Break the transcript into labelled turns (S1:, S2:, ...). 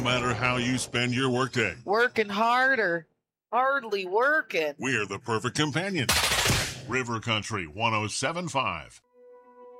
S1: matter how you spend your workday.
S2: Working hard or hardly working.
S1: We're the perfect companion. River Country 107.5.